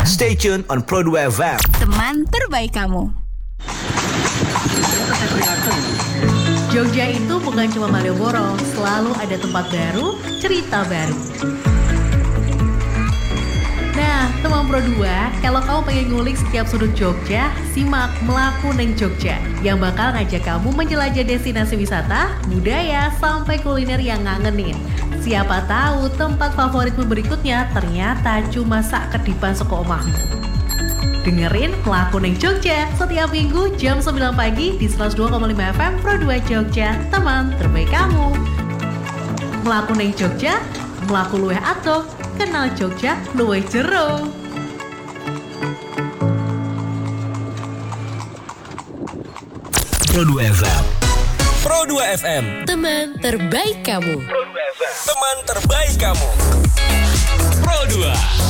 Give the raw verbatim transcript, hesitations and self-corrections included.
Stay tuned on Pro dua F M. Teman terbaik kamu. Jogja itu bukan cuma Malioboro, selalu ada tempat baru, cerita baru. Nah, teman Pro dua, kalau kamu pengen ngulik setiap sudut Jogja, simak Melaku Neng Jogja yang bakal ngajak kamu menjelajah destinasi wisata, budaya, sampai kuliner yang ngangenin. Siapa tahu tempat favoritmu berikutnya ternyata cuma sak kedipan seko omahmu. Dengerin Melaku Neng Jogja setiap minggu jam sembilan pagi di seratus dua koma lima F M Pro dua Jogja, teman terbaik kamu. Melaku Neng Jogja, melaku luweh adoh, kenal Jogja luwih jero. Pro dua F M. Pro dua F M. Teman terbaik kamu. Pro dua F M. Teman terbaik kamu. Pro dua.